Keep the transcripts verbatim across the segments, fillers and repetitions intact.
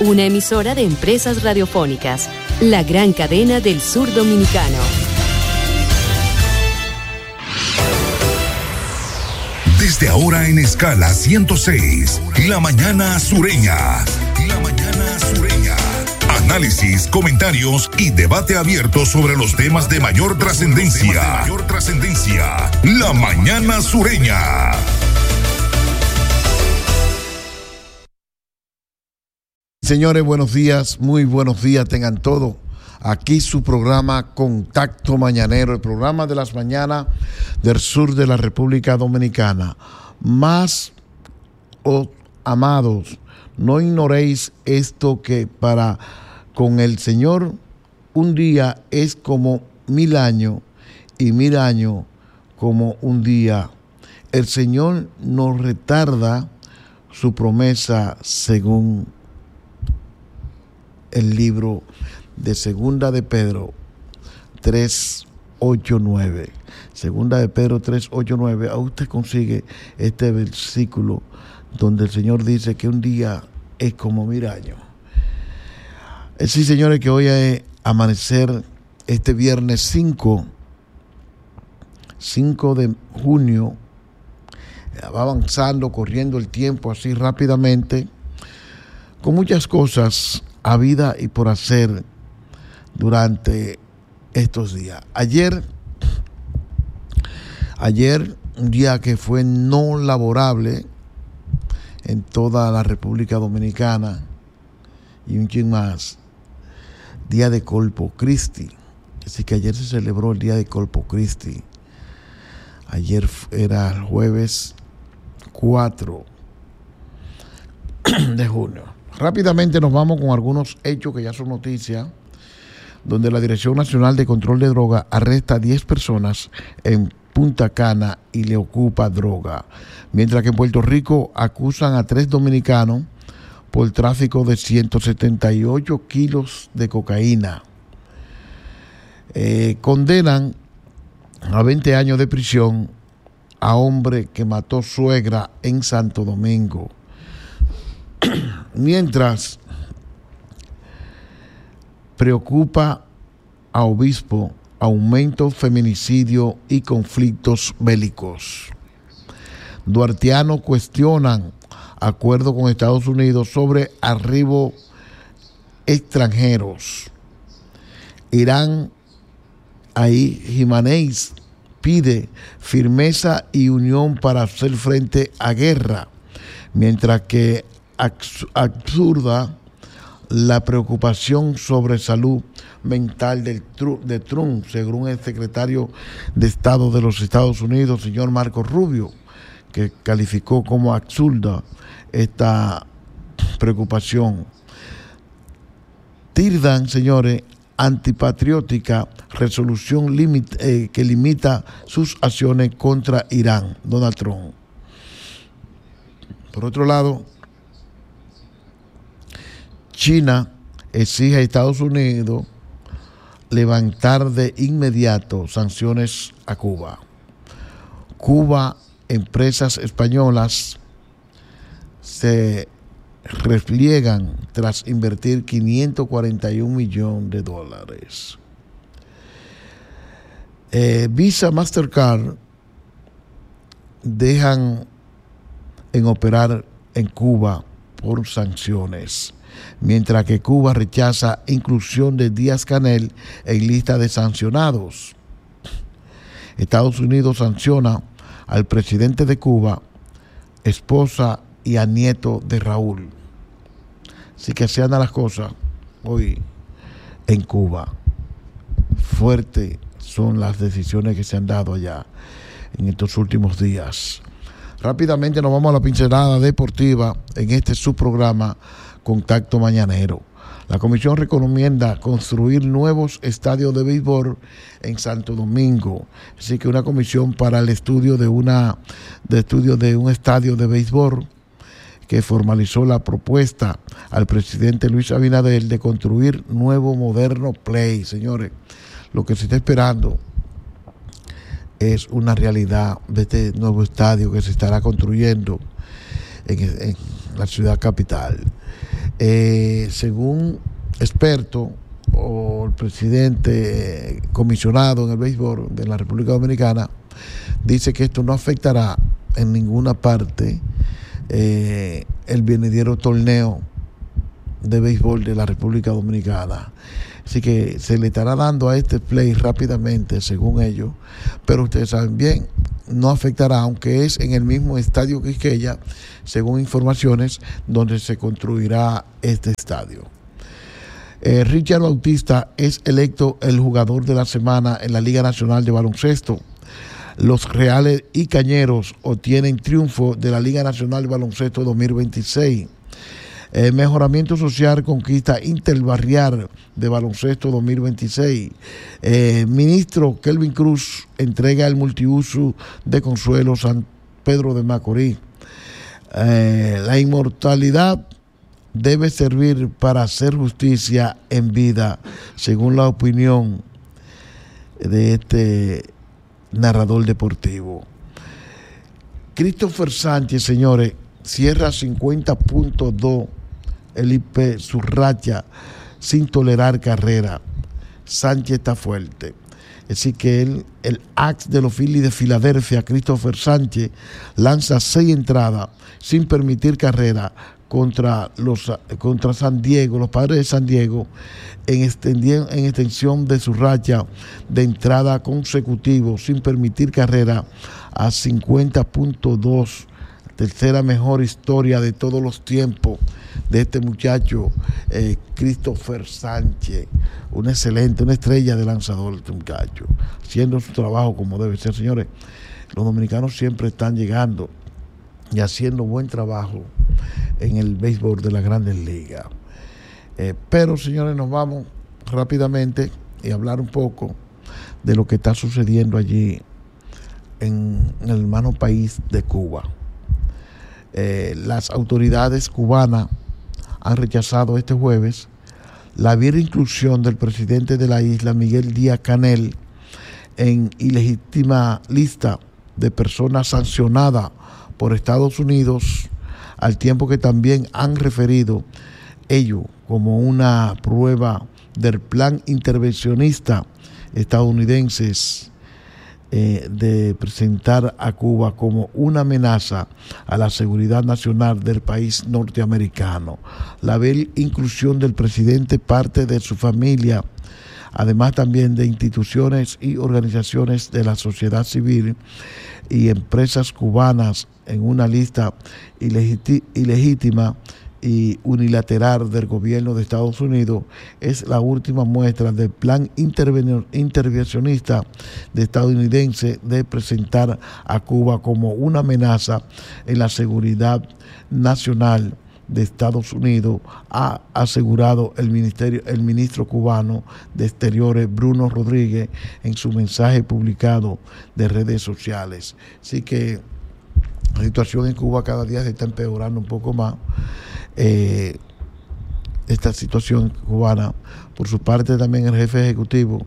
una emisora de Empresas Radiofónicas, la gran cadena del sur dominicano. Desde ahora en Escala ciento seis, La Mañana Sureña. La Mañana Sureña. Análisis, comentarios y debate abierto sobre los temas de mayor trascendencia. Mayor trascendencia. La Mañana Sureña. Señores, buenos días, muy buenos días tengan todos. Aquí su programa Contacto Mañanero, el programa de las mañanas del sur de la República Dominicana. Más, oh, amados, no ignoréis esto, que para con el Señor un día es como mil años y mil años como un día. El Señor no retarda su promesa, según el libro de Segunda de Pedro tres, ocho, nueve. Segunda de Pedro tres, ocho, nueve. A usted consigue este versículo donde el Señor dice que un día es como mil años. Sí, señores, que hoy es amanecer este viernes cinco de junio. Va avanzando, corriendo el tiempo así rápidamente, con muchas cosas a vida y por hacer durante estos días. Ayer, ayer, un día que fue no laborable en toda la República Dominicana y un chin más, día de Corpus Christi. Así que ayer se celebró el día de Corpus Christi. Ayer era el jueves cuatro de junio. Rápidamente nos vamos con algunos hechos que ya son noticias, donde la Dirección Nacional de Control de Droga arresta a diez personas en Punta Cana y le ocupa droga, mientras que en Puerto Rico acusan a tres dominicanos por tráfico de ciento setenta y ocho kilos de cocaína. Eh, condenan a veinte años de prisión a hombre que mató suegra en Santo Domingo. Mientras preocupa a obispo aumento feminicidio y conflictos bélicos. Duartianos cuestionan acuerdo con Estados Unidos sobre arribo extranjeros. Irán, ahí Jiménez pide firmeza y unión para hacer frente a guerra, mientras que absurda la preocupación sobre salud mental del, de Trump, según el secretario de Estado de los Estados Unidos, señor Marco Rubio, que calificó como absurda esta preocupación. Tildan, señores, antipatriótica resolución limit, eh, que limita sus acciones contra Irán, Donald Trump. Por otro lado, China exige a Estados Unidos levantar de inmediato sanciones a Cuba. Cuba, empresas españolas se repliegan tras invertir quinientos cuarenta y un millones de dólares. Eh, Visa, Mastercard dejan en operar en Cuba por sanciones, mientras que Cuba rechaza inclusión de Díaz-Canel en lista de sancionados. Estados Unidos sanciona al presidente de Cuba, esposa y a nieto de Raúl. Así que se andan las cosas hoy en Cuba. Fuerte son las decisiones que se han dado allá en estos últimos días. Rápidamente nos vamos a la pincelada deportiva en este subprograma Contacto Mañanero. La comisión recomienda construir nuevos estadios de béisbol en Santo Domingo. Así que una comisión para el estudio de una de estudio de un estadio de béisbol que formalizó la propuesta al presidente Luis Abinader de construir nuevo moderno play. Señores, lo que se está esperando es una realidad de este nuevo estadio que se estará construyendo en, en la ciudad capital. Eh, según expertos o el presidente comisionado en el béisbol de la República Dominicana, dice que esto no afectará en ninguna parte eh, el venidero torneo de béisbol de la República Dominicana. Así que se le estará dando a este play rápidamente, según ellos, pero ustedes saben bien, no afectará, aunque es en el mismo estadio Quisqueya, según informaciones, donde se construirá este estadio. Eh, Richard Bautista es electo el jugador de la semana en la Liga Nacional de Baloncesto. Los Reales y Cañeros obtienen triunfo de la Liga Nacional de Baloncesto dos mil veintiséis. Eh, mejoramiento social conquista interbarrial de baloncesto dos mil veintiséis. Eh, ministro Kelvin Cruz entrega el multiuso de Consuelo San Pedro de Macorís. Eh, la inmortalidad debe servir para hacer justicia en vida, según la opinión de este narrador deportivo. Christopher Sánchez, señores, cierra cincuenta punto dos el I P, su racha sin tolerar carrera. Sánchez está fuerte. Así que él, el ex de los Phillies de Filadelfia, Christopher Sánchez, lanza seis entradas sin permitir carrera contra los contra San Diego, los Padres de San Diego, en, extendien, en extensión de su racha de entrada consecutivo sin permitir carrera a cincuenta punto dos. Tercera mejor historia de todos los tiempos de este muchacho, eh, Christopher Sánchez. Una excelente, una estrella de lanzador este muchacho, haciendo su trabajo como debe ser. Señores, los dominicanos siempre están llegando y haciendo buen trabajo en el béisbol de las Grandes Ligas. Eh, pero, señores, nos vamos rápidamente y hablar un poco de lo que está sucediendo allí en, en el hermano país de Cuba. Eh, las autoridades cubanas han rechazado este jueves la abierta inclusión del presidente de la isla, Miguel Díaz-Canel, en ilegítima lista de personas sancionadas por Estados Unidos, al tiempo que también han referido ello como una prueba del plan intervencionista estadounidense Eh, de presentar a Cuba como una amenaza a la seguridad nacional del país norteamericano. La inclusión del presidente, parte de su familia, además también de instituciones y organizaciones de la sociedad civil y empresas cubanas en una lista ilegit- ilegítima y unilateral del gobierno de Estados Unidos, es la última muestra del plan interven- intervencionista de estadounidense de presentar a Cuba como una amenaza en la seguridad nacional de Estados Unidos, ha asegurado el ministerio, el ministro cubano de Exteriores, Bruno Rodríguez, en su mensaje publicado de redes sociales. Así que la situación en Cuba cada día se está empeorando un poco más. Eh, esta situación cubana. Por su parte, también el jefe ejecutivo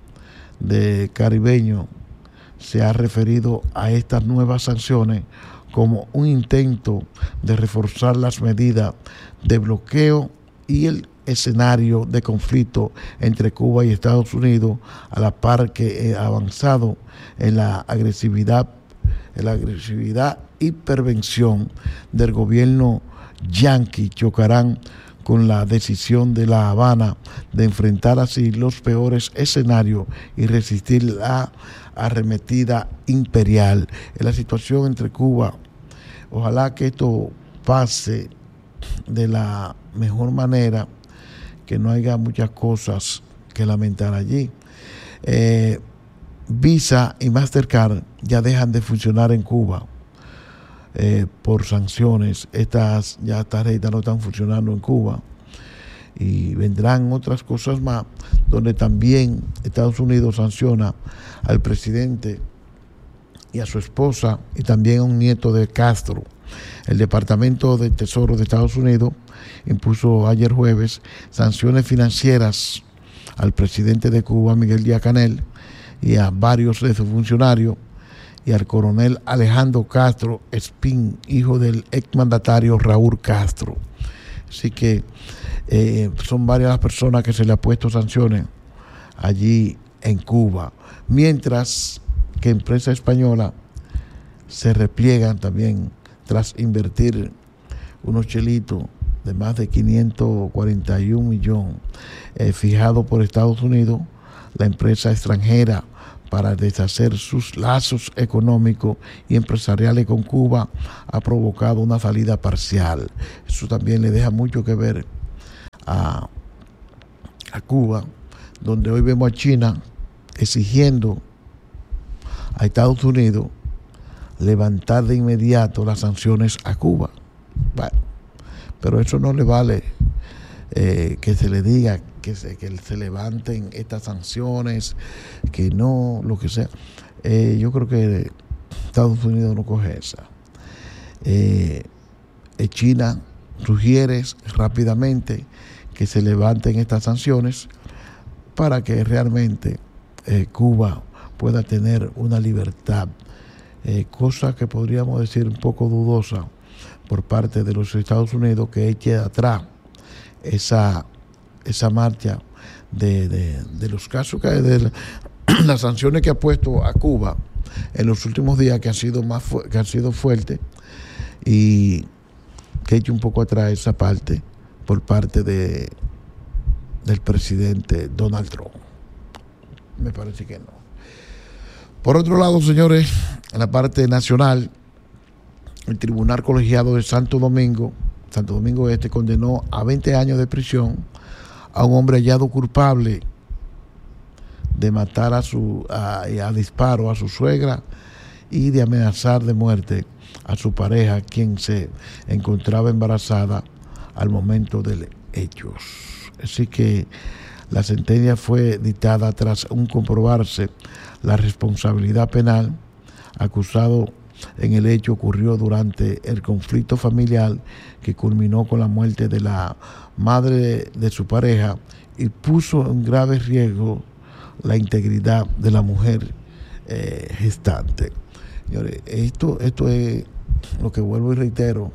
de Caribeño se ha referido a estas nuevas sanciones como un intento de reforzar las medidas de bloqueo y el escenario de conflicto entre Cuba y Estados Unidos, a la par que ha avanzado en la agresividad, en la agresividad y prevención del gobierno yanqui, chocarán con la decisión de La Habana de enfrentar así los peores escenarios y resistir la arremetida imperial. En la situación entre Cuba, ojalá que esto pase de la mejor manera, que no haya muchas cosas que lamentar allí. Eh, Visa y Mastercard ya dejan de funcionar en Cuba. Eh, por sanciones. Estas ya tarjetas no están funcionando en Cuba y vendrán otras cosas más, donde también Estados Unidos sanciona al presidente y a su esposa y también a un nieto de Castro. El Departamento de Tesoro de Estados Unidos impuso ayer jueves sanciones financieras al presidente de Cuba, Miguel Díaz-Canel, y a varios de sus funcionarios, y al coronel Alejandro Castro Espín, hijo del exmandatario Raúl Castro. Así que eh, son varias las personas que se le ha puesto sanciones allí en Cuba, mientras que empresas españolas se repliegan también tras invertir unos chelitos de más de quinientos cuarenta y un millones eh, fijados por Estados Unidos. La empresa extranjera, para deshacer sus lazos económicos y empresariales con Cuba, ha provocado una salida parcial. Eso también le deja mucho que ver a, a Cuba, donde hoy vemos a China exigiendo a Estados Unidos levantar de inmediato las sanciones a Cuba. Bueno, pero eso no le vale eh, que se le diga que se, que se levanten estas sanciones, que no, lo que sea. Eh, yo creo que Estados Unidos no coge esa. Eh, China sugiere rápidamente que se levanten estas sanciones para que realmente eh, Cuba pueda tener una libertad, eh, cosa que podríamos decir un poco dudosa por parte de los Estados Unidos, que eche atrás esa, esa marcha de, de, de los casos, que de la, las sanciones que ha puesto a Cuba en los últimos días, que han sido más fu- que han sido fuertes, y que eche un poco atrás esa parte por parte de del presidente Donald Trump. Me parece que no. Por otro lado, señores, en la parte nacional, el Tribunal Colegiado de Santo Domingo, Santo Domingo Este, condenó a veinte años de prisión a un hombre hallado culpable de matar a su a, a disparo a su suegra y de amenazar de muerte a su pareja, quien se encontraba embarazada al momento de los hechos. Así que la sentencia fue dictada tras un comprobarse la responsabilidad penal. Acusado en el hecho ocurrió durante el conflicto familiar que culminó con la muerte de la madre de, de su pareja y puso en grave riesgo la integridad de la mujer eh, gestante. Señores, esto, esto es lo que vuelvo y reitero,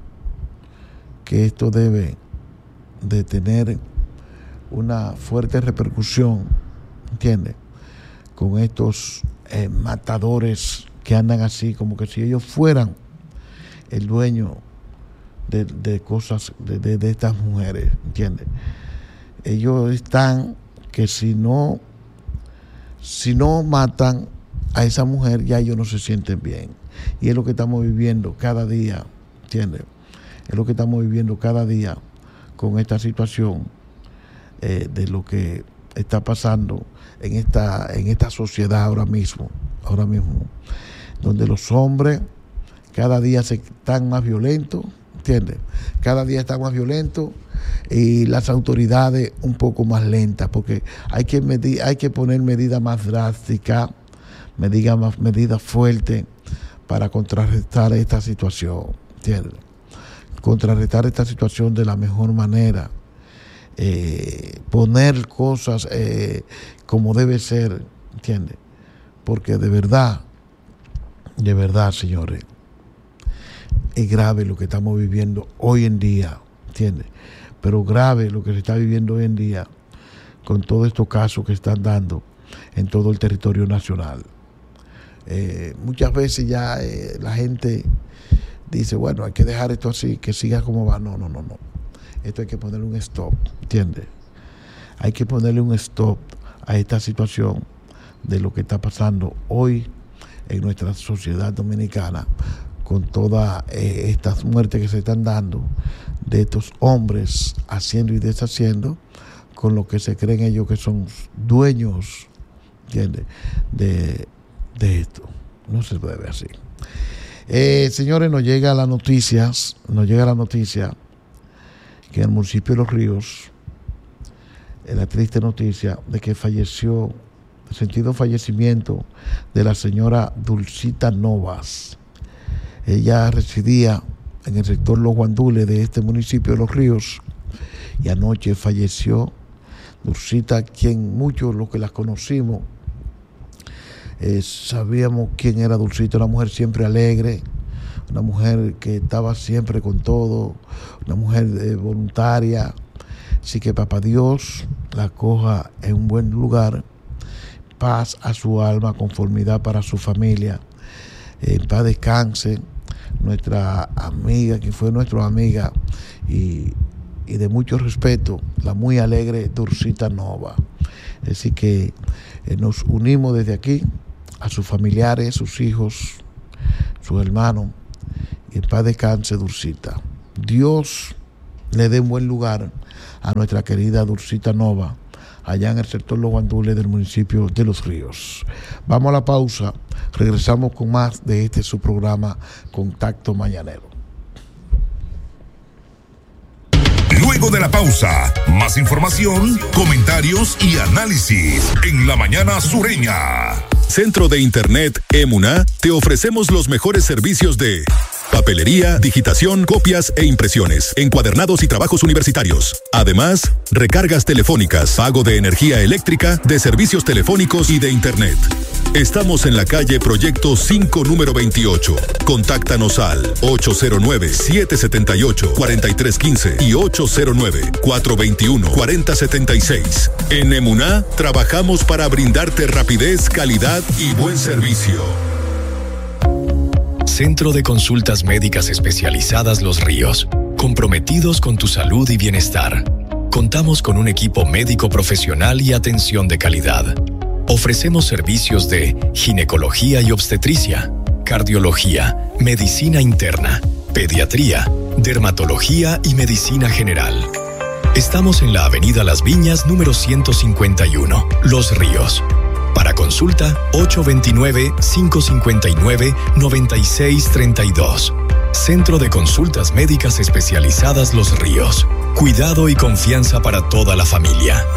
que esto debe de tener una fuerte repercusión, ¿entiendes? Con estos eh, matadores que andan así, como que si ellos fueran el dueño de, de cosas, de, de, de estas mujeres, ¿entiendes? Ellos están que si no, si no matan a esa mujer, ya ellos no se sienten bien. Y es lo que estamos viviendo cada día, ¿entiendes? Es lo que estamos viviendo cada día con esta situación eh, de lo que está pasando en esta, en esta sociedad ahora mismo, ahora mismo, donde los hombres cada día se están más violentos, ¿entiendes? Cada día están más violentos y las autoridades un poco más lentas, porque hay que medir, hay que poner medidas más drásticas, medidas más medidas fuertes para contrarrestar esta situación, ¿entiendes? Contrarrestar esta situación de la mejor manera, eh, poner cosas eh, como debe ser, ¿entiendes? Porque de verdad, de verdad, señores, es grave lo que estamos viviendo hoy en día, ¿entiendes? Pero grave lo que se está viviendo hoy en día con todos estos casos que están dando en todo el territorio nacional. Eh, muchas veces ya eh, la gente dice, bueno, hay que dejar esto así, que siga como va. No, no, no, no. Esto hay que ponerle un stop, ¿entiendes? Hay que ponerle un stop a esta situación de lo que está pasando hoy en nuestra sociedad dominicana, con todas eh, estas muertes que se están dando de estos hombres haciendo y deshaciendo con lo que se creen ellos que son dueños, ¿entiendes? De, de esto. No se debe así. Eh, señores, nos llega la noticias, nos llega la noticia que en el municipio de Los Ríos, eh, la triste noticia de que falleció, el sentido fallecimiento de la señora Dulcita Novas. Ella residía en el sector Los Guandules de este municipio de Los Ríos y anoche falleció. Dulcita, quien muchos los que las conocimos eh, sabíamos quién era Dulcita, una mujer siempre alegre, una mujer que estaba siempre con todo, una mujer eh, voluntaria. Así que papá Dios la coja en un buen lugar, paz a su alma, conformidad para su familia, en paz descanse nuestra amiga, que fue nuestra amiga y, y de mucho respeto, la muy alegre Durcita Nova. Así que eh, nos unimos desde aquí a sus familiares, sus hijos, sus hermanos, y en paz descanse Durcita. Dios le dé un buen lugar a nuestra querida Durcita Nova, allá en el sector Los Guandules del municipio de Los Ríos. Vamos a la pausa, regresamos con más de este su programa Contacto Mañanero. Luego de la pausa, más información, comentarios y análisis en La Mañana Sureña. Centro de Internet Emuná te ofrecemos los mejores servicios de papelería, digitación, copias e impresiones, encuadernados y trabajos universitarios. Además, recargas telefónicas, pago de energía eléctrica, de servicios telefónicos y de Internet. Estamos en la calle Proyecto cinco, número veintiocho. Contáctanos al ocho cero nueve, siete siete ocho, cuatro tres uno cinco y ocho cero nueve, cuatro dos uno, cuatro cero siete seis. En Emuná trabajamos para brindarte rapidez, calidad y buen servicio. Centro de Consultas Médicas Especializadas Los Ríos, comprometidos con tu salud y bienestar. Contamos con un equipo médico profesional y atención de calidad. Ofrecemos servicios de ginecología y obstetricia, cardiología, medicina interna, pediatría, dermatología y medicina general. Estamos en la Avenida Las Viñas, número ciento cincuenta y uno, Los Ríos. Para consulta, ocho dos nueve, cinco cinco nueve, nueve seis tres dos. Centro de Consultas Médicas Especializadas Los Ríos. Cuidado y confianza para toda la familia.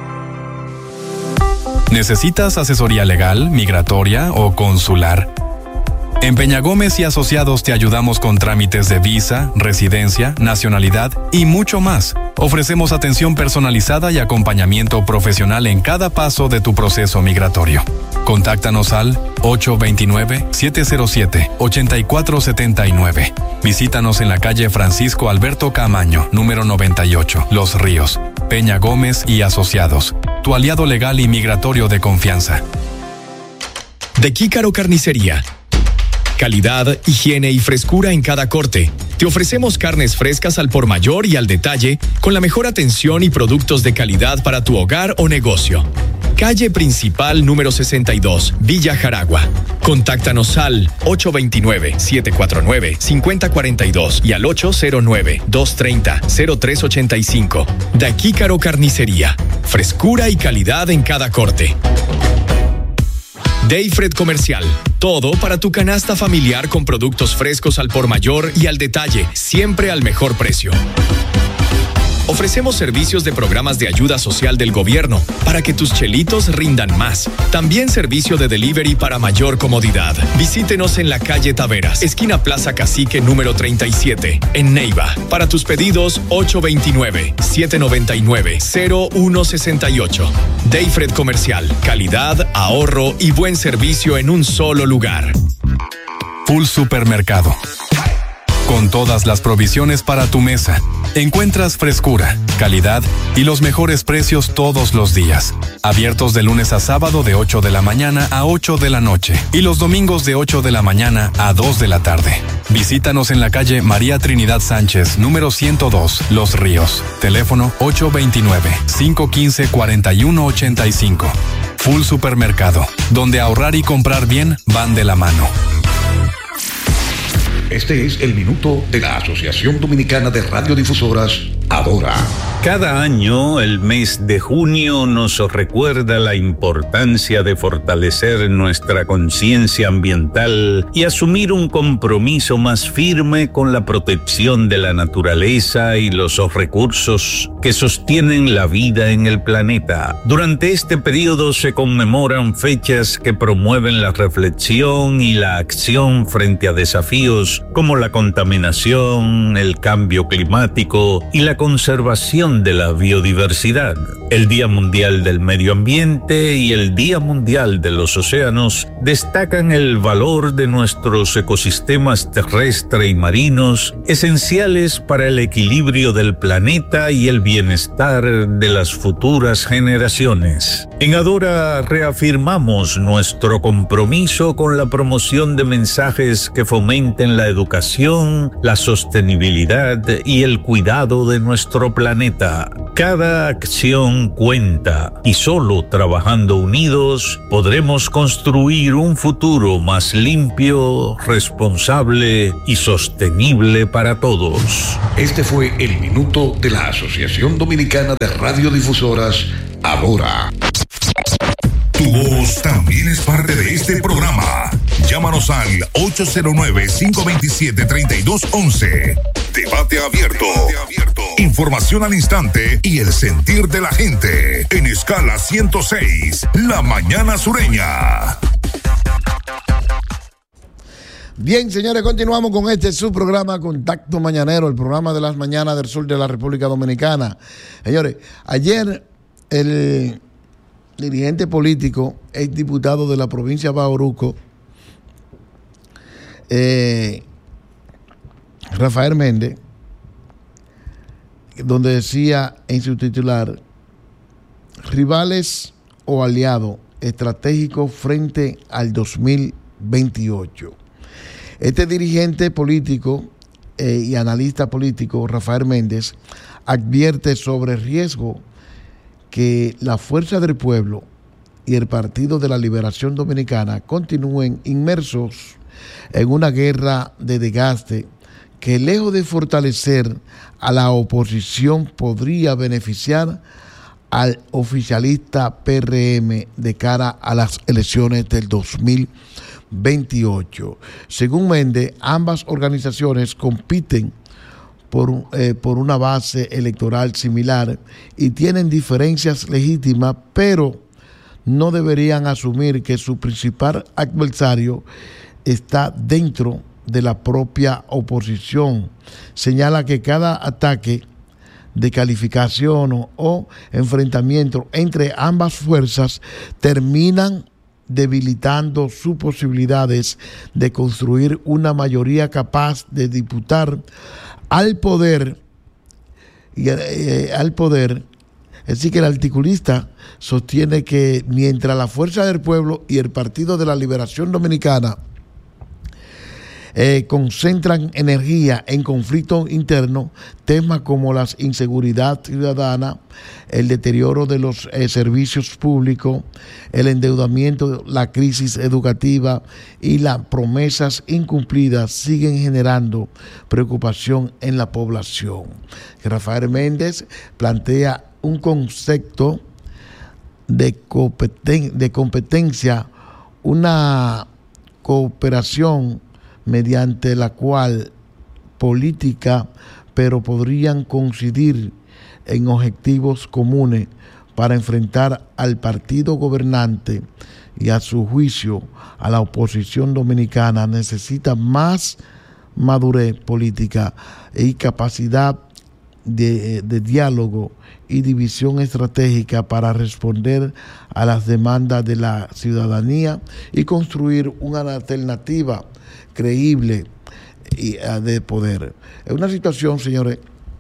¿Necesitas asesoría legal, migratoria o consular? En Peña Gómez y Asociados te ayudamos con trámites de visa, residencia, nacionalidad y mucho más. Ofrecemos atención personalizada y acompañamiento profesional en cada paso de tu proceso migratorio. Contáctanos al ocho dos nueve, siete cero siete, ocho cuatro siete nueve. Visítanos en la calle Francisco Alberto Camaño, número noventa y ocho, Los Ríos. Peña Gómez y Asociados, tu aliado legal y migratorio de confianza. De Kícaro Carnicería. Calidad, higiene y frescura en cada corte. Te ofrecemos carnes frescas al por mayor y al detalle, con la mejor atención y productos de calidad para tu hogar o negocio. Calle Principal número sesenta y dos, Villa Jaragua. Contáctanos al ocho dos nueve, siete cuatro nueve, cinco cero cuatro dos y al ocho cero nueve, dos tres cero, cero tres ocho cinco. De Kícaro Carnicería. Frescura y calidad en cada corte. Dayfred Comercial. Todo para tu canasta familiar con productos frescos al por mayor y al detalle, siempre al mejor precio. Ofrecemos servicios de programas de ayuda social del gobierno para que tus chelitos rindan más. También servicio de delivery para mayor comodidad. Visítenos en la calle Taveras, esquina Plaza Cacique número treinta y siete, en Neiva. Para tus pedidos, ocho dos nueve, siete nueve nueve, cero uno seis ocho. Dayfred Comercial. Calidad, ahorro y buen servicio en un solo lugar. Full Supermercado. Con todas las provisiones para tu mesa, encuentras frescura, calidad y los mejores precios todos los días. Abiertos de lunes a sábado de ocho de la mañana a ocho de la noche y los domingos de ocho de la mañana a dos de la tarde. Visítanos en la calle María Trinidad Sánchez, número ciento dos, Los Ríos. Teléfono ocho dos nueve, cinco uno cinco, cuatro uno ocho cinco. Full Supermercado, donde ahorrar y comprar bien van de la mano. Este es el minuto de la Asociación Dominicana de Radiodifusoras, Adora. Cada año, el mes de junio nos recuerda la importancia de fortalecer nuestra conciencia ambiental y asumir un compromiso más firme con la protección de la naturaleza y los recursos que sostienen la vida en el planeta. Durante este periodo se conmemoran fechas que promueven la reflexión y la acción frente a desafíos como la contaminación, el cambio climático y la conservación protección de la biodiversidad, el Día Mundial del Medio Ambiente y el Día Mundial de los Océanos destacan el valor de nuestros ecosistemas terrestres y marinos, esenciales para el equilibrio del planeta y el bienestar de las futuras generaciones. En Adora reafirmamos nuestro compromiso con la promoción de mensajes que fomenten la educación, la sostenibilidad y el cuidado de nuestro planeta. Cada acción cuenta y solo trabajando unidos podremos construir un futuro más limpio, responsable y sostenible para todos. Este fue el minuto de la Asociación Dominicana de Radiodifusoras, Adora. Tu voz también es parte de este programa. Llámanos al ocho cero nueve, cinco dos siete, tres dos uno uno. Debate abierto. Debate abierto. Información al instante y el sentir de la gente. En Escala ciento seis, La Mañana Sureña. Bien, señores, continuamos con este su programa Contacto Mañanero, el programa de las mañanas del sur de la República Dominicana. Señores, ayer el dirigente político, ex diputado de la provincia de Bauruco, eh, Rafael Méndez, donde decía en su titular, rivales o aliados estratégicos frente al dos mil veintiocho. Este dirigente político eh, y analista político, Rafael Méndez, advierte sobre el riesgo que la Fuerza del Pueblo y el Partido de la Liberación Dominicana continúen inmersos en una guerra de desgaste que, lejos de fortalecer a la oposición, podría beneficiar al oficialista P R M de cara a las elecciones del dos mil veintiocho. Según Méndez, ambas organizaciones compiten por, eh, por una base electoral similar y tienen diferencias legítimas, pero no deberían asumir que su principal adversario está dentro de la propia oposición. Señala que cada ataque de calificación o, o enfrentamiento entre ambas fuerzas terminan debilitando sus posibilidades de construir una mayoría capaz de disputar al poder y eh, al poder. Así que el articulista sostiene que mientras la Fuerza del Pueblo y el Partido de la Liberación Dominicana Eh, concentran energía en conflictos internos, temas como la inseguridad ciudadana, el deterioro de los eh, servicios públicos, el endeudamiento, la crisis educativa y las promesas incumplidas siguen generando preocupación en la población. Rafael Méndez plantea un concepto de, competen- de competencia, una cooperación mediante la cual política, pero podrían coincidir en objetivos comunes para enfrentar al partido gobernante y, a su juicio, a la oposición dominicana necesita más madurez política y capacidad de, de diálogo y división estratégica para responder a las demandas de la ciudadanía y construir una alternativa creíble y de poder. Es una situación, señores,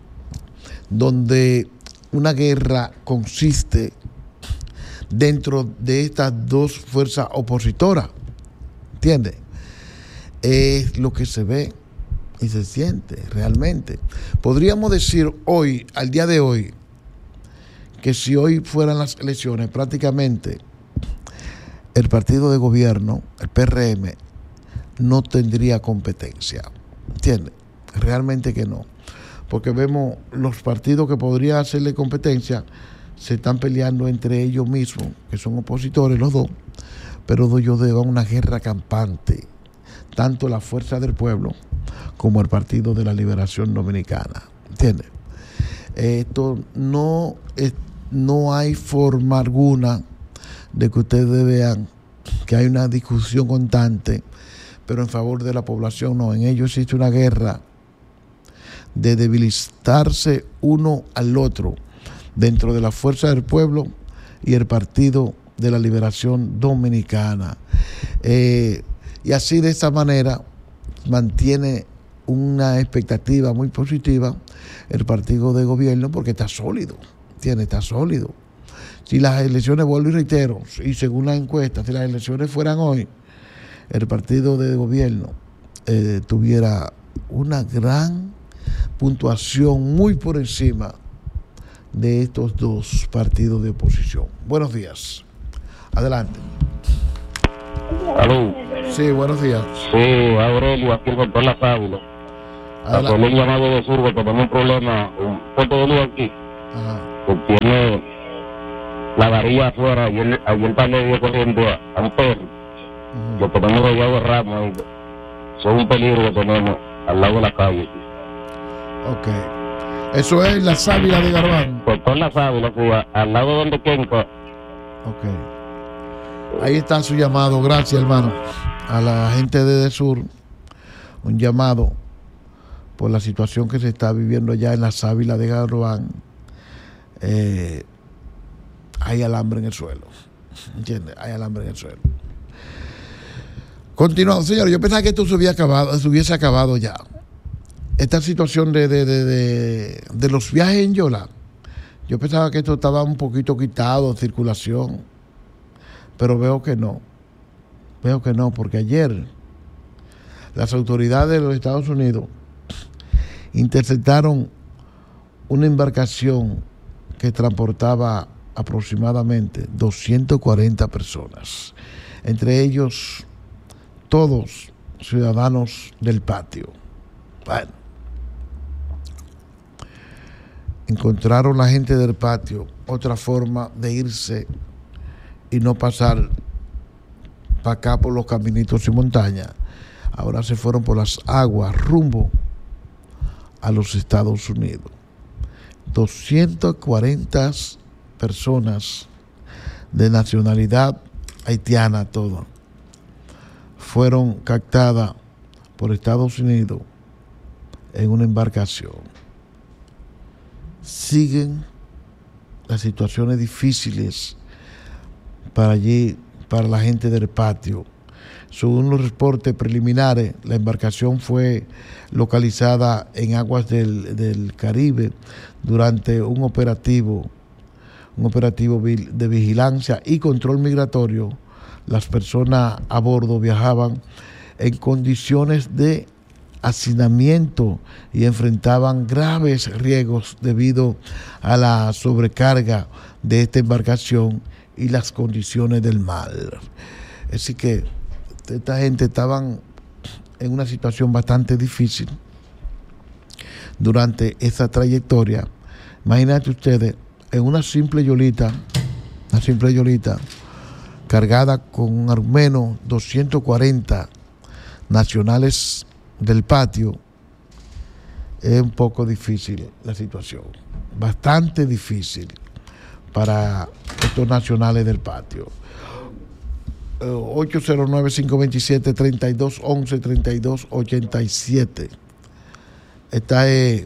donde una guerra consiste dentro de estas dos fuerzas opositoras, ¿entiendes? Es lo que se ve y se siente realmente. Podríamos decir hoy, al día de hoy, que si hoy fueran las elecciones, prácticamente el partido de gobierno, el P R M, no tendría competencia. ¿Entiendes? Realmente que no. Porque vemos los partidos que podrían hacerle competencia, se están peleando entre ellos mismos, que son opositores los dos, pero ellos llevan una guerra campante, tanto la Fuerza del Pueblo como el Partido de la Liberación Dominicana. ¿Entiendes? Esto no, es, no hay forma alguna de que ustedes vean que hay una discusión constante, pero en favor de la población no. En ellos existe una guerra de debilitarse uno al otro dentro de la Fuerza del Pueblo y el Partido de la Liberación Dominicana. Eh, y así, de esta manera, mantiene una expectativa muy positiva el partido de gobierno, porque está sólido, tiene, está sólido. Si las elecciones, vuelvo y reitero, y según las encuestas, si las elecciones fueran hoy, el partido de gobierno eh, tuviera una gran puntuación muy por encima de estos dos partidos de oposición. Buenos días. Adelante. Aló. Sí, buenos días. Sí, Aurelio, aquí el doctor La Fábula. Hacer un llamado de sur, que tenemos un problema, un puerto de luz aquí. Ajá. Que tiene la varilla afuera, y él, ayer también dio corriendo a, a un perro. Uh-huh. Lo tenemos rodeado de ramas, son un peligro que tenemos al lado de la calle. Ok. Eso es la Sábila de Garbán. Pues con la Sábila, sí, al lado donde Kenco. Ok. Ahí está su llamado. Gracias, hermano. A la gente de Desur, un llamado por la situación que se está viviendo allá en la Sábila de Garbán. Eh, hay alambre en el suelo. ¿Entiendes? Hay alambre en el suelo. Continuamos, señor. Yo pensaba que esto se hubiese acabado, se hubiese acabado ya. Esta situación de, de, de, de, de los viajes en Yola, yo pensaba que esto estaba un poquito quitado, circulación, pero veo que no. Veo que no, porque ayer las autoridades de los Estados Unidos interceptaron una embarcación que transportaba aproximadamente doscientas cuarenta personas, entre ellos todos ciudadanos del Patio. Bueno, encontraron la gente del Patio otra forma de irse y no pasar para acá por los caminitos y montañas. Ahora se fueron por las aguas rumbo a los Estados Unidos. doscientas cuarenta personas de nacionalidad haitiana, todas, fueron captadas por Estados Unidos en una embarcación. Siguen las situaciones difíciles para allí, para la gente del Patio. Según los reportes preliminares, la embarcación fue localizada en aguas del, del Caribe durante un operativo, un operativo de vigilancia y control migratorio. Las personas a bordo viajaban en condiciones de hacinamiento y enfrentaban graves riesgos debido a la sobrecarga de esta embarcación y las condiciones del mar. Así que esta gente estaban en una situación bastante difícil durante esa trayectoria. Imagínate ustedes, en una simple yolita, una simple yolita cargada con al menos doscientas cuarenta nacionales del Patio, es un poco difícil la situación, bastante difícil para estos nacionales del Patio. ocho cero nueve, cinco dos siete, tres dos uno uno, tres dos ocho siete. Esta es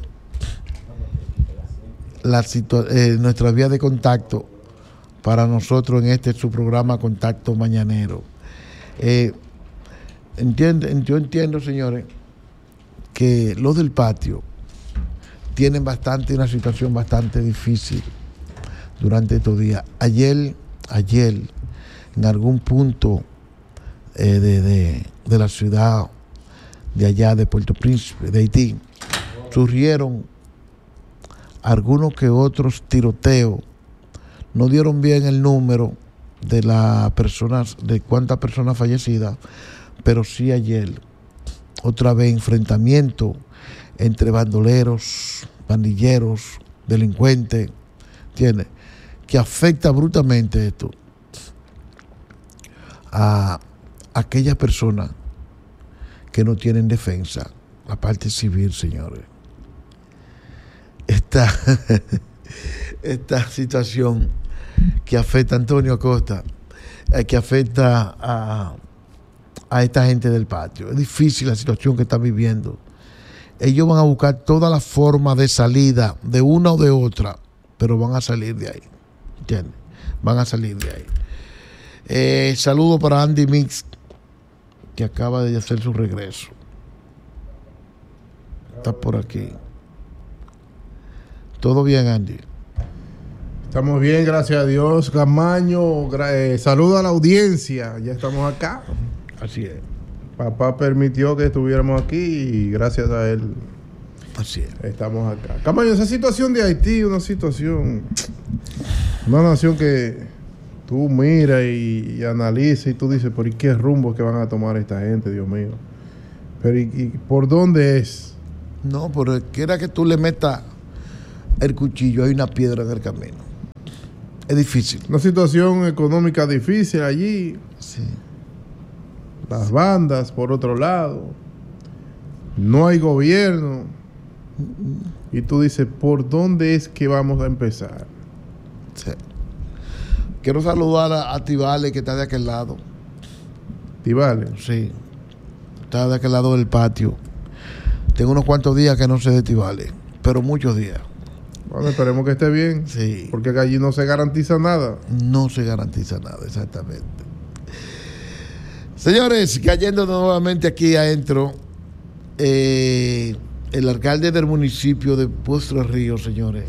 la situa- eh, nuestra vía de contacto para nosotros en este su programa Contacto Mañanero. Eh, entiende, yo entiendo, señores, que los del Patio tienen bastante una situación bastante difícil durante estos días. Ayer, ayer, en algún punto eh, de, de, de la ciudad de allá de Puerto Príncipe, de Haití, surgieron algunos que otros tiroteos. No dieron bien el número de las personas, de cuántas personas fallecidas, pero sí ayer, otra vez enfrentamiento entre bandoleros, pandilleros, delincuentes, ¿entiendes? Que afecta brutalmente esto a aquellas personas que no tienen defensa, la parte civil, señores. Esta, esta situación que afecta a Antonio Acosta, eh, que afecta a, a esta gente del Patio. Es difícil la situación que está viviendo ellos van a buscar todas las formas de salida, de una o de otra, pero van a salir de ahí. ¿Entiendes? Van a salir de ahí. Eh, saludo para Andy Mix, que acaba de hacer su regreso. Está por aquí. ¿Todo bien, Andy? Estamos bien, gracias a Dios. Camaño, eh, saludo a la audiencia. Ya estamos acá. Así es. Papá permitió que estuviéramos aquí y gracias a él Así es. estamos acá. Camaño, esa situación de Haití, una situación, una nación que tú miras y, y analizas y tú dices, ¿por qué rumbo que van a tomar esta gente, Dios mío? Pero ¿y, y por dónde es? No, pero quiera que tú le metas el cuchillo, hay una piedra en el camino. Es difícil. Una situación económica difícil allí. Sí. Las bandas, por otro lado. No hay gobierno. Y tú dices, ¿por dónde es que vamos a empezar? Sí. Quiero saludar a, a Tibale, que está de aquel lado. ¿Tibale? Sí. Está de aquel lado del patio. Tengo unos cuantos días que no sé de Tibale, pero muchos días. Bueno, esperemos que esté bien. Sí. Porque allí no se garantiza nada. No se garantiza nada, exactamente. Señores, cayendo nuevamente aquí adentro, eh, el alcalde del municipio de Puerto Río, señores,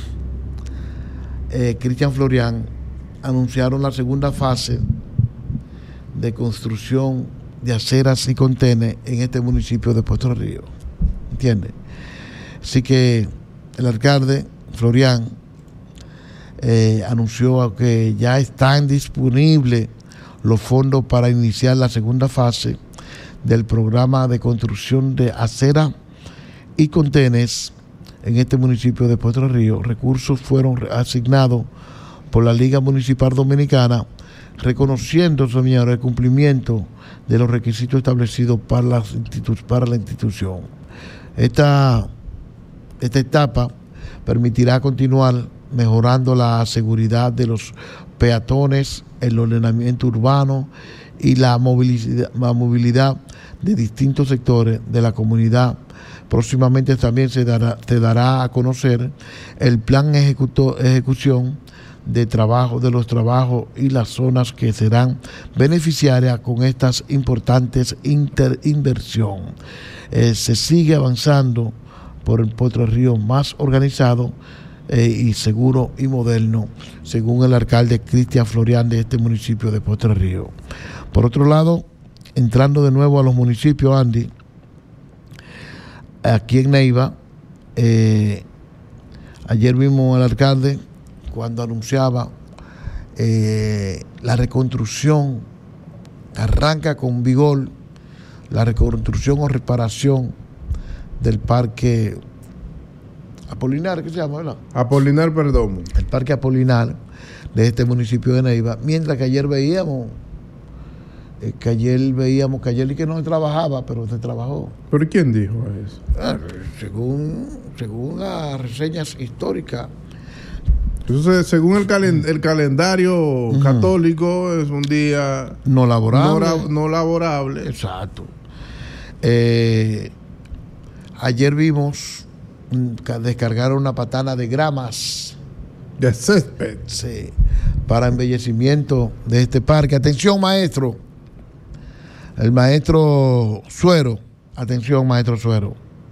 eh, Cristian Florian, anunciaron la segunda fase de construcción de aceras y contenes en este municipio de Puerto Río. ¿Entiendes? Así que el alcalde Florian eh, anunció que ya están disponibles los fondos para iniciar la segunda fase del programa de construcción de acera y contenes en este municipio de Puerto Río. Recursos fueron asignados por la Liga Municipal Dominicana, reconociendo, señores, el cumplimiento de los requisitos establecidos para la, institu- para la institución. Esta, esta etapa permitirá continuar mejorando la seguridad de los peatones, el ordenamiento urbano y la movilidad, la movilidad de distintos sectores de la comunidad. Próximamente también se dará, se dará a conocer el plan ejecuto, ejecución de trabajo de los trabajos y las zonas que serán beneficiarias con estas importantes interinversión. Eh, se sigue avanzando por el Puerto Río más organizado eh, y seguro y moderno, según el alcalde Cristian Florian de este municipio de Puerto Río. Por otro lado, entrando de nuevo a los municipios, Andy, aquí en Neiva, eh, ayer vimos al alcalde cuando anunciaba eh, la reconstrucción, arranca con vigor la reconstrucción o reparación del parque Apolinar, ¿qué se llama, verdad? Apolinar Perdomo. El parque Apolinar de este municipio de Neiva, mientras que ayer veíamos eh, que ayer veíamos que ayer y que no trabajaba, pero se trabajó. ¿Pero quién dijo eso? Ah, según, según las reseñas históricas. Entonces, según el, calen- el calendario uh-huh. católico, es un día no laborable. No, no laborable. Exacto. Eh, ayer vimos descargar una patana de gramas de césped, sí, para embellecimiento de este parque. Atención, maestro. El maestro Suero. Atención, maestro Suero.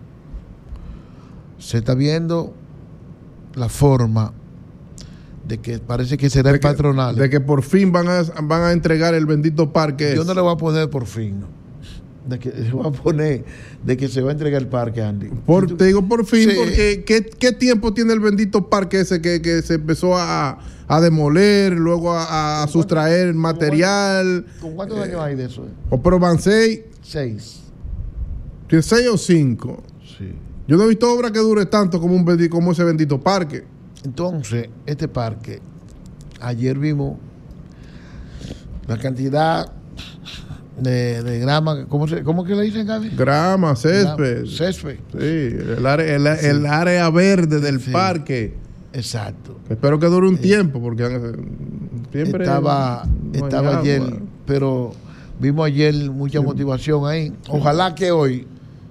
Se está viendo la forma de que parece que será de el que, patronal. De que por fin van a, van a entregar el bendito parque. Yo no le voy a poner por fin, ¿no? De que se va a poner de que se va a entregar el parque, Andy. Por, te digo por fin, sí. Porque ¿qué, ¿qué tiempo tiene el bendito parque ese que, que se empezó a, a demoler, luego a, a sustraer material? ¿Con cuántos eh, años hay de eso? Eh? O pero van seis. Seis. ¿Seis o cinco? Sí. Yo no he visto obra que dure tanto como, un bendito, como ese bendito parque. Entonces, este parque, ayer vimos la cantidad de, de grama, ¿cómo, se, ¿cómo que le dicen, Gaby? Grama, césped. Grama, césped. Sí, el área, el, sí. el área verde del sí. parque. Exacto. Espero que dure un sí. tiempo, porque siempre estaba, no estaba ayer, pero vimos ayer mucha sí. motivación ahí. Ojalá que hoy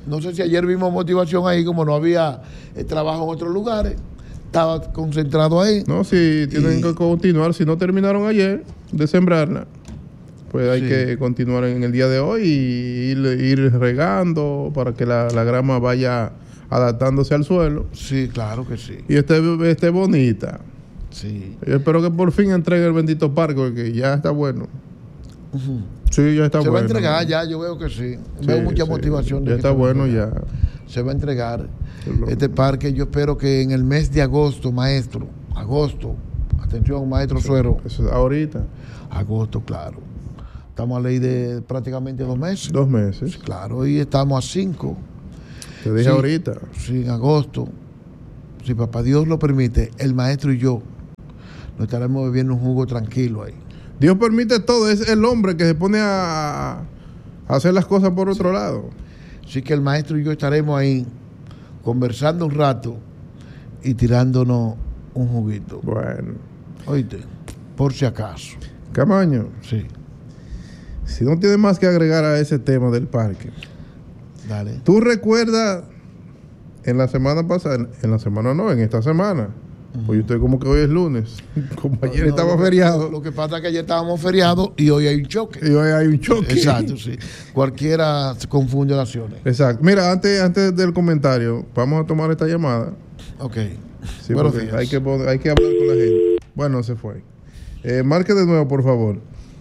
No sé si ayer vimos motivación ahí, como no había eh, trabajo en otros lugares, estaba concentrado ahí. No, si tienen y... que continuar, si no terminaron ayer de sembrarla, pues hay sí. que continuar en el día de hoy y ir, ir regando para que la, la grama vaya adaptándose al suelo. Sí, claro que sí. Y esté, esté bonita. Sí. Yo espero que por fin entregue el bendito parque, porque ya está bueno. Uh-huh. Sí, ya está se bueno. Se va a entregar, ¿no? Ya, yo veo que sí. sí veo mucha sí. motivación. Ya está bueno, ya. Se va a entregar. Este parque, yo espero que en el mes de agosto, maestro, agosto, atención, maestro sí. Suero. Eso es ahorita. Agosto, claro. Estamos a ley de prácticamente dos meses. Dos meses. Sí, claro, y estamos a cinco. Te dije sí, ahorita. Sí, en agosto, si papá Dios lo permite, el maestro y yo nos estaremos bebiendo un jugo tranquilo ahí. Dios permite todo, es el hombre que se pone a, a hacer las cosas por otro sí. lado. Así que el maestro y yo estaremos ahí conversando un rato y tirándonos un juguito. Bueno. Oíste, por si acaso. Camaño. Sí. Si no tienes más que agregar a ese tema del parque. Dale. ¿Tú recuerdas en la semana pasada, en la semana no, en esta semana? Pues yo estoy como que hoy es lunes. Como ayer no, estaba lo, feriado. Lo que pasa es que ayer estábamos feriados y hoy hay un choque. Y hoy hay un choque. Exacto, sí. Cualquiera se confunde las acciones. Exacto. Mira, antes, antes del comentario, vamos a tomar esta llamada. Ok. Sí, Buenos días. Hay que, hay que hablar con la gente. Bueno, se fue. Eh, marque de nuevo, por favor.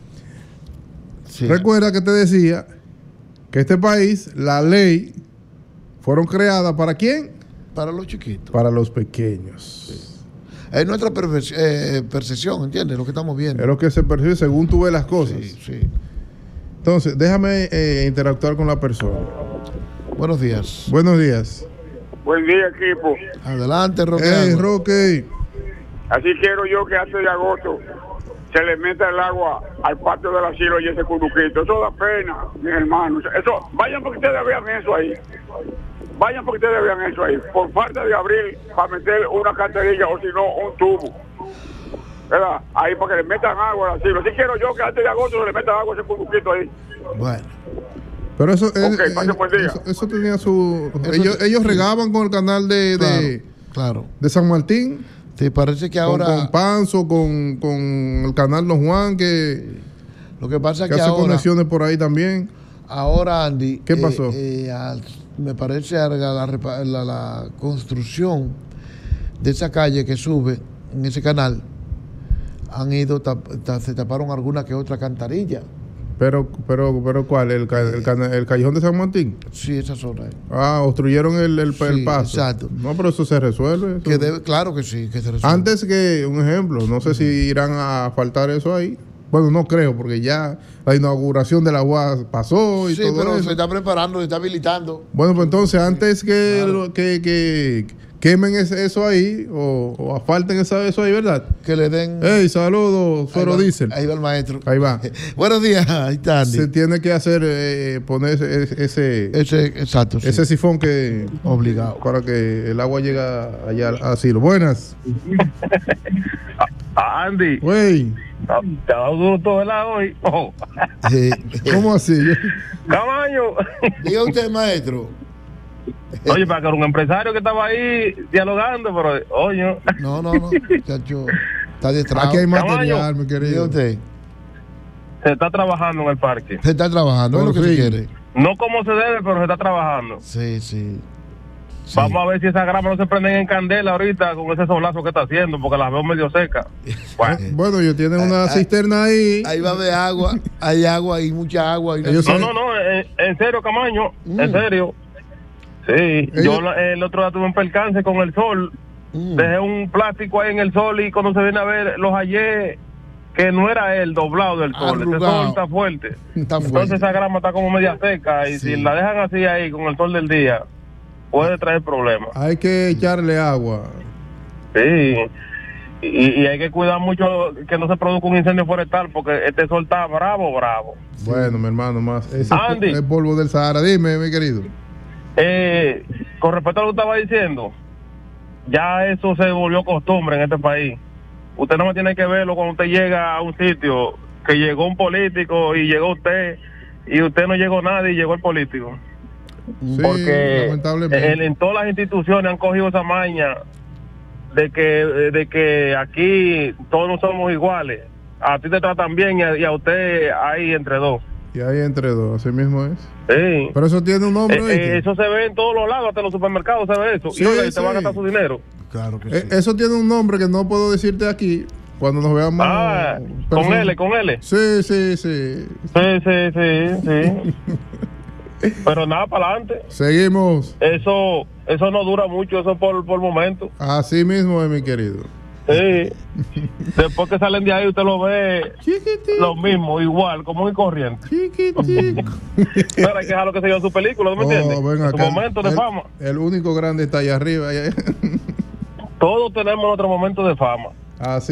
Sí. Recuerda que te decía que este país, la ley, fueron creadas ¿para quién? Para los chiquitos. Para los pequeños. Sí. Es nuestra eh, percepción, ¿entiendes? Lo que estamos viendo. Es lo que se percibe según tú ves las cosas. Sí, sí. Entonces, déjame eh, interactuar con la persona. Buenos días. Buenos días. Buen día, equipo. Adelante, Roque. Hey, Roque. Así quiero yo que antes de agosto se le meta el agua al patio del asilo y ese cuduquito. Eso da pena, mis hermanos. Eso, vayan porque ustedes vean eso ahí. Vayan porque ustedes vean eso ahí. Por falta de abrir para meter una canterilla o si no un tubo. ¿Verdad? Ahí para que le metan agua al asilo. Así quiero yo que antes de agosto se le meta agua a ese cuduquito ahí. Bueno. Pero eso, okay, es, pase buen día. Eso, eso tenía su... Eso ellos, te... ellos regaban con el canal de, claro, de, claro. de San Martín. Sí, parece que ahora... Con, con Panzo, con, con el canal Don Juan, que... Lo que pasa es que, que hace ahora... conexiones por ahí también. Ahora, Andy... ¿Qué pasó? Eh, eh, al, me parece la, la, la, la construcción de esa calle que sube en ese canal, han ido... Tap, tap, se taparon alguna que otra cantarilla. Pero, pero, pero ¿cuál? ¿El, el, el, el callejón de San Martín? Sí, esa zona. Ah, obstruyeron el, el, sí, el paso. Exacto. No, pero eso se resuelve. Eso. Que debe, claro que sí, que se resuelve. Antes que, un ejemplo, no sé uh-huh. si irán a faltar eso ahí. Bueno, no creo, porque ya la inauguración de la U A S pasó y sí, todo eso. Sí, pero se está preparando, se está habilitando. Bueno, pues entonces, antes que, claro. que, que, que quemen ese, eso ahí o, o asfalten esa, eso ahí, ¿verdad? Que le den... ¡Ey, saludos, Suero Diesel! Ahí va el maestro. Ahí va. Buenos días, ahí está Andy. Se tiene que hacer, eh, poner ese... Ese, ese exacto, sí. Ese sifón que... Obligado. Para que el agua llegue allá al asilo. Buenas. Andy. Güey. Te ha dado duro todo el lado hoy. Oh. Sí. ¿Cómo así? Caballo. Diga usted, maestro. Oye, para que era un empresario que estaba ahí dialogando, pero oye. No, no, no. Chacho, está detrás. Aquí hay material, mi querido. Diga usted. Se está trabajando en el parque. Se está trabajando, es lo que se quiere. No como se debe, pero se está trabajando. Sí, sí. Sí. Vamos a ver si esas gramas no se prenden en candela ahorita con ese solazo que está haciendo, porque las veo medio secas. Bueno, bueno ellos tienen una ay, cisterna ahí. Ahí va a haber agua, hay agua y mucha agua. Y no, no, no, no, en, en serio, Camaño, mm. en serio. Sí, ellos... yo el otro día tuve un percance con el sol, mm. dejé un plástico ahí en el sol y cuando se viene a ver, los hallé que no era el doblado del sol, ese sol está fuerte. Está fuerte. Entonces esa grama está como media seca y sí. si la dejan así ahí con el sol del día, puede traer problemas. Hay que echarle agua. Sí, y, y hay que cuidar mucho que no se produzca un incendio forestal porque este sol está bravo, bravo. Bueno, mi hermano, más. Ese Andy, es el polvo del Sahara. Dime, mi querido. Eh, con respecto a lo que estaba diciendo, ya eso se volvió costumbre en este país. Usted no me tiene que verlo cuando usted llega a un sitio que llegó un político y llegó usted y usted no llegó nadie y llegó el político. Sí, porque lamentablemente. en, en todas las instituciones han cogido esa maña de que de que aquí todos no somos iguales. A ti te tratan bien y a, y a usted ahí entre dos. Y ahí entre dos, así mismo es. Sí. Pero eso tiene un nombre. Eh, eh, eso se ve en todos los lados, hasta en los supermercados se ve eso. Sí, y oiga, sí. te va a gastar su dinero. Claro que Eh, sí. eso tiene un nombre que no puedo decirte aquí. Cuando nos veamos. Ah, con personas- L, con L. Sí, sí, sí. Sí, sí, sí, sí. Pero nada, para adelante. Seguimos. Eso eso no dura mucho, eso por, por momento. Así mismo es, mi querido. Sí. Después que salen de ahí, usted lo ve lo mismo, igual, común y corriente. Chiquitico. Pero hay que dejarlo que se lleve su película, ¿tú me Oh, entiendes? ven Su acá. momento de el, fama. El único grande está allá arriba. Todos tenemos nuestro momento de fama. Así